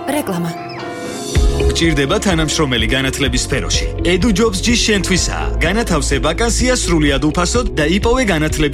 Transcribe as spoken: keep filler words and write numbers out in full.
რეკლამა. გჭირდება თანამშრომელი განათლების სფეროში. EduJobs-ი შენთვისაა. განათავსე ვაკანსია სრულიად უფასოდ და იპოვე განათლების